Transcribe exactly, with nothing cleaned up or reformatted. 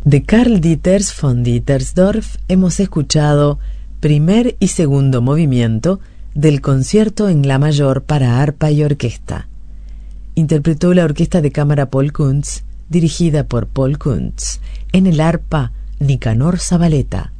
De Karl Dieters von Dietersdorf hemos escuchado primer y segundo movimiento del concierto en la mayor para arpa y orquesta. Interpretó la Orquesta de Cámara Paul Kuntz, dirigida por Paul Kuntz, en el arpa Nicanor Zabaleta.